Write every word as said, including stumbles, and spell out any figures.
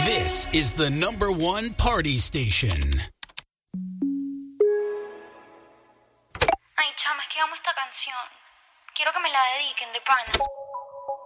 This is the number one party station. Ay, chama, es que amo esta canción. Quiero que me la dediquen de pana.